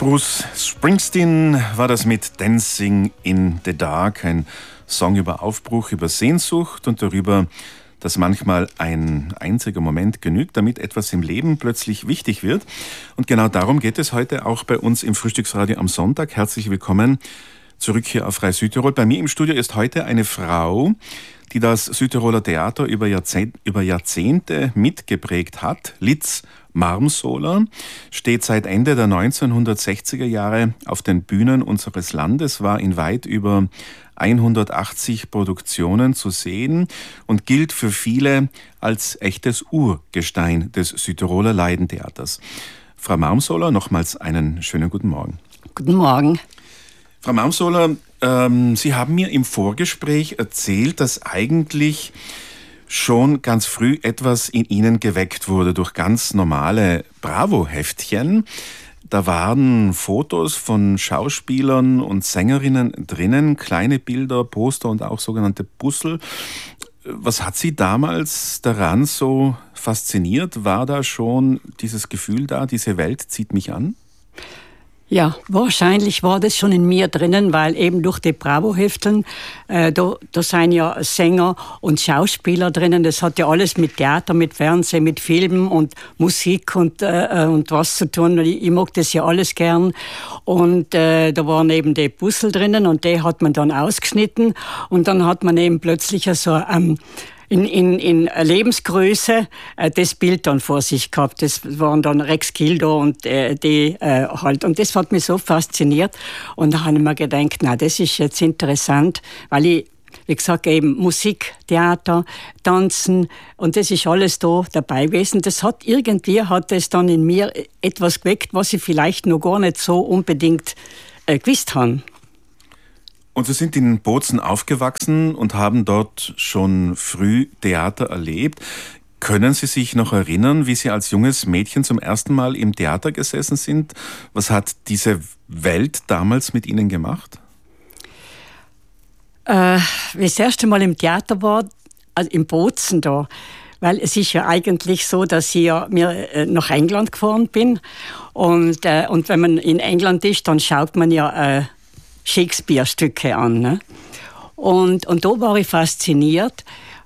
Bruce Springsteen war das mit Dancing in the Dark, ein Song über Aufbruch, über Sehnsucht und darüber, dass manchmal ein einziger Moment genügt, damit etwas im Leben plötzlich wichtig wird. Und genau darum geht es heute auch bei uns im Frühstücksradio am Sonntag. Herzlich willkommen zurück hier auf Frei Südtirol. Bei mir im Studio ist heute eine Frau, die das Südtiroler Theater über Jahrzehnte mitgeprägt hat. Liz Marmsoler steht seit Ende der 1960er Jahre auf den Bühnen unseres Landes, war in weit über 180 Produktionen zu sehen und gilt für viele als echtes Urgestein des Südtiroler Laientheaters. Frau Marmsoler, nochmals einen schönen guten Morgen. Guten Morgen. Frau Marmsoler, Sie haben mir im Vorgespräch erzählt, dass eigentlich schon ganz früh etwas in Ihnen geweckt wurde durch ganz normale Bravo-Heftchen. Da waren Fotos von Schauspielern und Sängerinnen drinnen, kleine Bilder, Poster und auch sogenannte Puzzle. Was hat Sie damals daran so fasziniert? War da schon dieses Gefühl da, diese Welt zieht mich an? Ja, wahrscheinlich war das schon in mir drinnen, weil eben durch die Bravo-Hefteln, da sind ja Sänger und Schauspieler drinnen. Das hat ja alles mit Theater, mit Fernsehen, mit Filmen und Musik und was zu tun. Ich mag das ja alles gern. Und da waren eben die Puzzle drinnen und die hat man dann ausgeschnitten. Und dann hat man eben plötzlich so in Lebensgröße das Bild dann vor sich gehabt. Das waren dann Rex Kildo und die halt. Und das hat mich so fasziniert. Und da habe ich mir gedacht, na, das ist jetzt interessant, weil ich, wie gesagt, eben Musik, Theater, Tanzen und das ist alles da dabei gewesen. Das hat es dann in mir etwas geweckt, was ich vielleicht noch gar nicht so unbedingt gewusst habe. Und Sie sind in Bozen aufgewachsen und haben dort schon früh Theater erlebt. Können Sie sich noch erinnern, wie Sie als junges Mädchen zum ersten Mal im Theater gesessen sind? Was hat diese Welt damals mit Ihnen gemacht? Wie ich das erste Mal im Theater war, also in Bozen da, weil es ist ja eigentlich so, dass ich nach England gefahren bin und wenn man in England ist, dann schaut man ja Shakespeare-Stücke an. Ne? Und da war ich fasziniert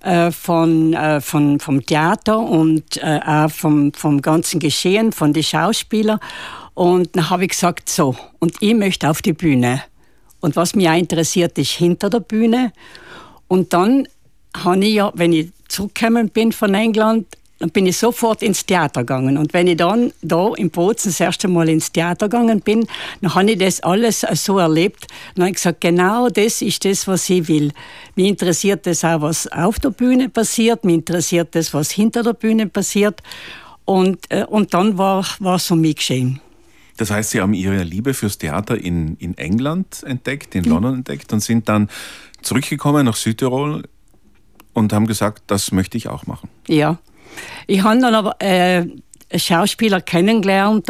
vom Theater und auch vom ganzen Geschehen, von den Schauspielern. Und dann habe ich gesagt, so, und ich möchte auf die Bühne. Und was mich auch interessiert, ist hinter der Bühne. Und dann habe ich ja, wenn ich zurückgekommen bin von England, dann bin ich sofort ins Theater gegangen. Und wenn ich dann da in Bozen das erste Mal ins Theater gegangen bin, dann habe ich das alles so erlebt. Dann habe ich gesagt, genau das ist das, was ich will. Mich interessiert das auch, was auf der Bühne passiert. Mich interessiert das, was hinter der Bühne passiert. Und dann war es um mich geschehen. Das heißt, Sie haben Ihre Liebe fürs Theater in England entdeckt, in London entdeckt und sind dann zurückgekommen nach Südtirol und haben gesagt, das möchte ich auch machen. Ja. Ich habe dann aber Schauspieler kennengelernt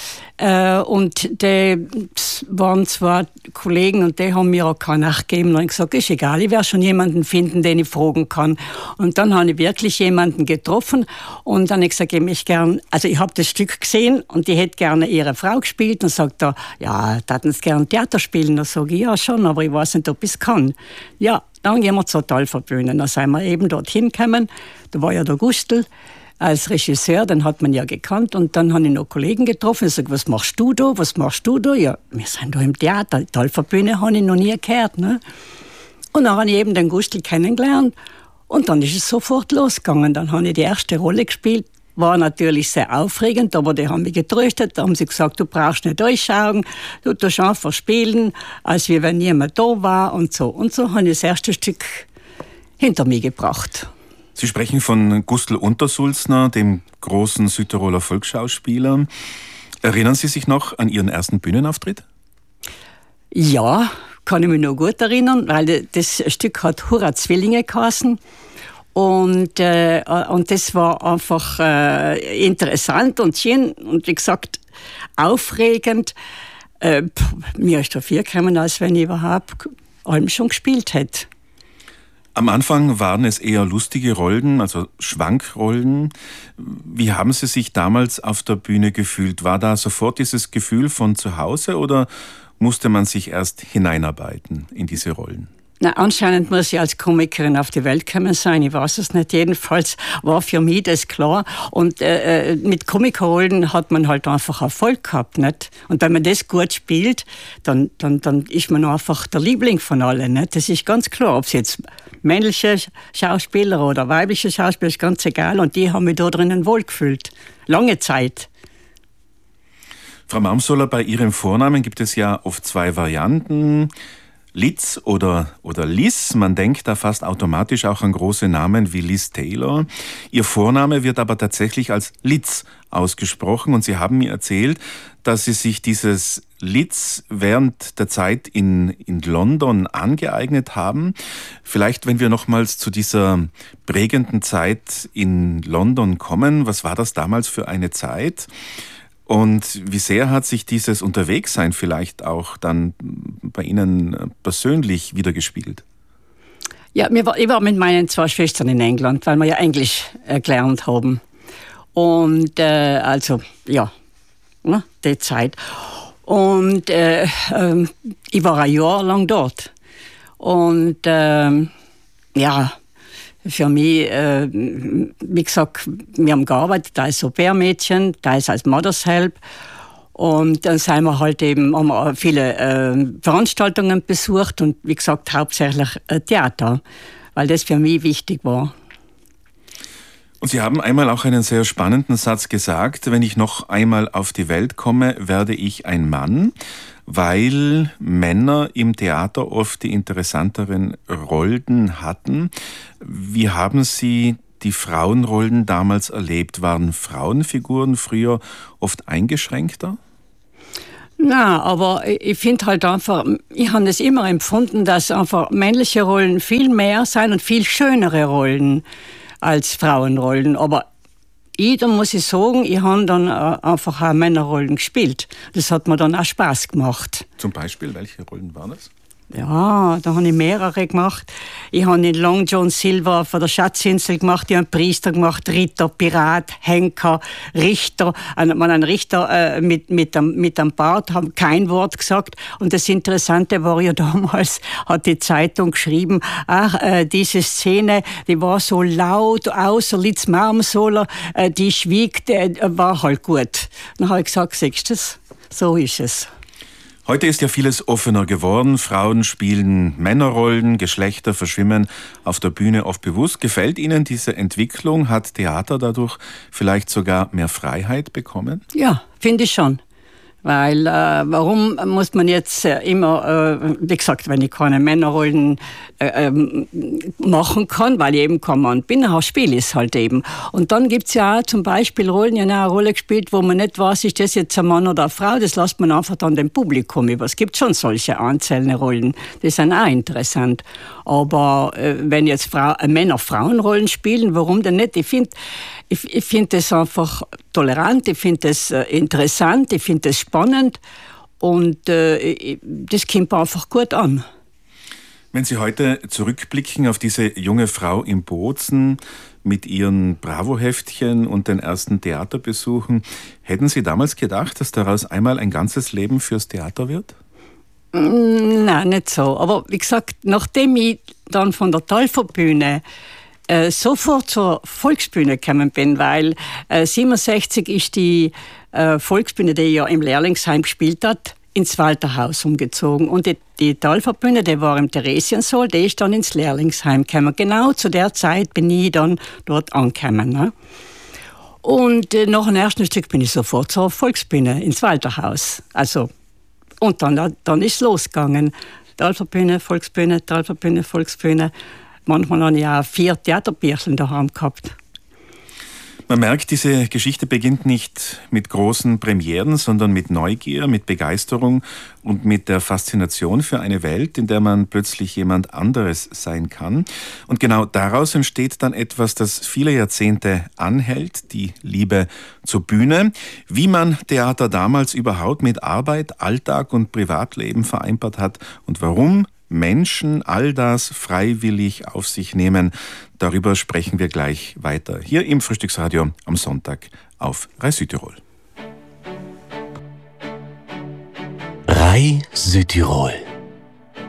da, und die waren zwar Kollegen und die haben mir auch keine Nacht gegeben. Und ich gesagt, ist egal, ich werde schon jemanden finden, den ich fragen kann. Und dann habe ich wirklich jemanden getroffen und dann habe ich gesagt, ich habe das Stück gesehen und die hätte gerne ihre Frau gespielt. Und sagt er, ja, da hätten sie gerne Theater spielen. Dann sage ich, ja schon, aber ich weiß nicht, ob ich es kann. Ja, dann gehen wir zur Talferbühne. Dann sind wir eben dorthin gekommen. Da war ja der Gustl als Regisseur, den hat man ja gekannt. Und dann habe ich noch Kollegen getroffen. Ich sage, was machst du da? Was machst du da? Ja, wir sind da im Theater. Die Talferbühne habe ich noch nie gehört. Ne? Und dann habe ich eben den Gustl kennengelernt. Und dann ist es sofort losgegangen. Dann habe ich die erste Rolle gespielt. War natürlich sehr aufregend, aber die haben mich getröstet. Da haben sie gesagt, du brauchst nicht durchschauen, du tust einfach spielen, als wenn niemand da war und so. Und so habe ich das erste Stück hinter mich gebracht. Sie sprechen von Gustl Untersulzner, dem großen Südtiroler Volksschauspieler. Erinnern Sie sich noch an Ihren ersten Bühnenauftritt? Ja, kann ich mich noch gut erinnern, weil das Stück hat Hurra Zwillinge geheißen. Und das war einfach interessant und schön und wie gesagt aufregend. Mir ist da viel gekommen, als wenn ich überhaupt allem schon gespielt hätte. Am Anfang waren es eher lustige Rollen, also Schwankrollen. Wie haben Sie sich damals auf der Bühne gefühlt? War da sofort dieses Gefühl von zu Hause oder musste man sich erst hineinarbeiten in diese Rollen? Na, anscheinend muss ich als Komikerin auf die Welt gekommen sein. Ich weiß es nicht. Jedenfalls war für mich das klar. Und mit Komikrollen hat man halt einfach Erfolg gehabt, nicht? Und wenn man das gut spielt, dann ist man einfach der Liebling von allen, nicht? Das ist ganz klar. Ob es jetzt männliche Schauspieler oder weibliche Schauspieler, ist ganz egal. Und die haben mich da drinnen wohlgefühlt. Lange Zeit. Frau Marmsoller, bei Ihrem Vornamen gibt es ja oft zwei Varianten. Liz oder Liz, man denkt da fast automatisch auch an große Namen wie Liz Taylor. Ihr Vorname wird aber tatsächlich als Liz ausgesprochen und Sie haben mir erzählt, dass Sie sich dieses Liz während der Zeit in London angeeignet haben. Vielleicht, wenn wir nochmals zu dieser prägenden Zeit in London kommen, was war das damals für eine Zeit? Und wie sehr hat sich dieses Unterwegssein vielleicht auch dann bei Ihnen persönlich widergespielt? Ja, ich war mit meinen zwei Schwestern in England, weil wir ja Englisch gelernt haben. Und die Zeit. Und ich war ein Jahr lang dort. Und für mich, wie gesagt, wir haben gearbeitet, da ist Au-pair-Mädchen, da ist als Mother's Help. Und dann haben wir viele Veranstaltungen besucht und wie gesagt, hauptsächlich Theater, weil das für mich wichtig war. Und Sie haben einmal auch einen sehr spannenden Satz gesagt: Wenn ich noch einmal auf die Welt komme, werde ich ein Mann, weil Männer im Theater oft die interessanteren Rollen hatten. Wie haben Sie die Frauenrollen damals erlebt? Waren Frauenfiguren früher oft eingeschränkter? Na, aber ich finde halt einfach, ich habe es immer empfunden, dass einfach männliche Rollen viel mehr sein und viel schönere Rollen als Frauenrollen. Aber da muss ich sagen, ich habe dann einfach auch Männerrollen gespielt. Das hat mir dann auch Spaß gemacht. Zum Beispiel, welche Rollen waren das? Ja, da habe ich mehrere gemacht. Ich habe in Long John Silver von der Schatzinsel gemacht, ich habe einen Priester gemacht, Ritter, Pirat, Henker, Richter. Ein Richter mit einem Bart, haben kein Wort gesagt. Und das Interessante war ja damals, hat die Zeitung geschrieben, diese Szene, die war so laut, außer Liz Marmsoller, die schwieg, war halt gut. Dann habe ich gesagt, siehst du das? So ist es. Heute ist ja vieles offener geworden. Frauen spielen Männerrollen, Geschlechter verschwimmen auf der Bühne oft bewusst. Gefällt Ihnen diese Entwicklung? Hat Theater dadurch vielleicht sogar mehr Freiheit bekommen? Ja, finde ich schon. Weil warum muss man jetzt immer, wie gesagt, wenn ich keine Männerrollen machen kann, weil ich eben kein Mann bin, dann spiele ich es halt eben. Und dann gibt's ja auch zum Beispiel Rollen, ich habe eine Rolle gespielt, wo man nicht weiß, ist das jetzt ein Mann oder eine Frau, das lässt man einfach dann dem Publikum über. Es gibt schon solche einzelne Rollen, die sind auch interessant. Aber wenn jetzt Männer Frauenrollen spielen, warum denn nicht? Ich finde das einfach tolerant, ich finde das interessant, ich finde das spannend und das kommt einfach gut an. Wenn Sie heute zurückblicken auf diese junge Frau in Bozen mit ihren Bravo-Heftchen und den ersten Theaterbesuchen, hätten Sie damals gedacht, dass daraus einmal ein ganzes Leben fürs Theater wird? Nein, nicht so. Aber wie gesagt, nachdem ich dann von der Täuferbühne sofort zur Volksbühne gekommen bin, weil 67 ist die Volksbühne, die ja im Lehrlingsheim gespielt hat, ins Walterhaus umgezogen. Und die Täuferbühne, die war im Theresiensaal, die ist dann ins Lehrlingsheim gekommen. Genau zu der Zeit bin ich dann dort angekommen. Ne? Und nach dem ersten Stück bin ich sofort zur Volksbühne, ins Walterhaus. Und dann ist es losgegangen. Täuferbühne, Volksbühne, Täuferbühne, Volksbühne. Manchmal habe ich auch 4 Theaterbüchlein daheim gehabt. Man merkt, diese Geschichte beginnt nicht mit großen Premieren, sondern mit Neugier, mit Begeisterung und mit der Faszination für eine Welt, in der man plötzlich jemand anderes sein kann. Und genau daraus entsteht dann etwas, das viele Jahrzehnte anhält, die Liebe zur Bühne. Wie man Theater damals überhaupt mit Arbeit, Alltag und Privatleben vereinbart hat und warum Menschen all das freiwillig auf sich nehmen? Darüber sprechen wir gleich weiter. Hier im Frühstücksradio am Sonntag auf Rai Südtirol. Rai Südtirol.